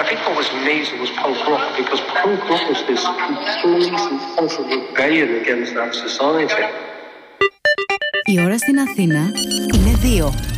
think what was amazing was punk rock, because punk rock was this complete and utter rebellion against that society. Η ώρα στην Αθήνα είναι 2.